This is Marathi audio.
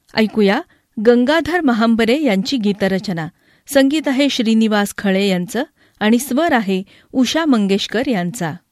ऐकूया गंगाधर महांबरे यांची गीतरचना. संगीत आहे श्रीनिवास खळे यांचं आणि स्वर आहे उषा मंगेशकर यांचा.